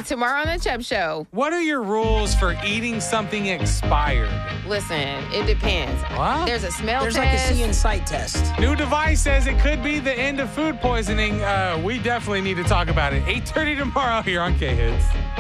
tomorrow on the Chubb Show. What are your rules for eating something expired? Listen, it depends. What? There's a smell There's test. like a see and sight test. New device says it could be the end of food poisoning. We definitely need to talk about it. 8:30 tomorrow here on K-Hits.